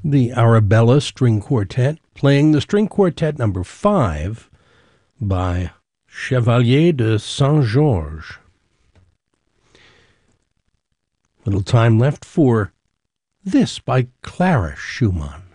the Arabella String Quartet, playing the String Quartet number 5 by Chevalier de Saint-Georges. Little time left for this by Clara Schumann.